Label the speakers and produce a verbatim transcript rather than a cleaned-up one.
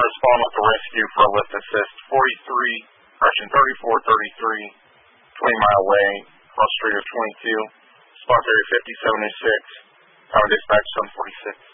Speaker 1: respond with the rescue for a lift assist. forty-three, correction, thirty-four thirty-three, twenty mile way, cross street of twenty-two, spot area fifty-seven oh six, tower dispatch seven forty-six.